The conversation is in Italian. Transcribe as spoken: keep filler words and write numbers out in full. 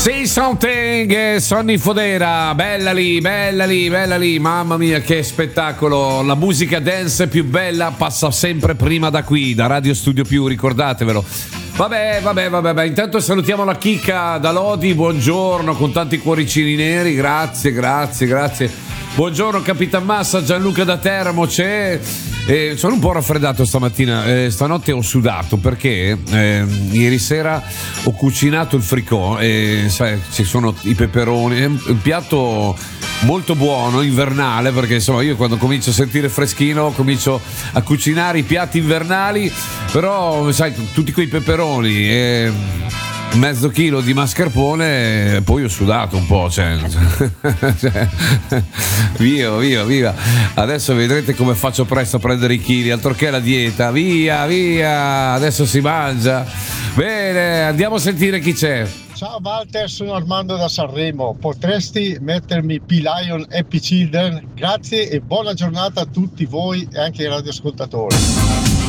Say Something, eh, Sonny Fodera, bella lì, bella lì, bella lì, mamma mia che spettacolo, la musica dance più bella passa sempre prima da qui, da Radio Studio Più, ricordatevelo. Vabbè, vabbè, vabbè, vabbè. Intanto salutiamo la chicca da Lodi, buongiorno, con tanti cuoricini neri, grazie, grazie, grazie. Buongiorno Capitan Massa, Gianluca da Teramo c'è. Eh, sono un po' raffreddato stamattina, eh, stanotte ho sudato perché eh, ieri sera ho cucinato il fricò e sai, ci sono i peperoni, è un piatto molto buono, invernale, perché insomma io quando comincio a sentire freschino comincio a cucinare i piatti invernali, però sai, tutti quei peperoni e mezzo chilo di mascarpone, poi ho sudato un po', cioè, cioè via, via, via. Adesso vedrete come faccio presto a prendere i chili, altro che la dieta, via, via, adesso si mangia. Bene, andiamo a sentire chi c'è. Ciao Walter, sono Armando da Sanremo, potresti mettermi P-Lion Happy Children? Grazie e buona giornata a tutti voi e anche ai radioascoltatori.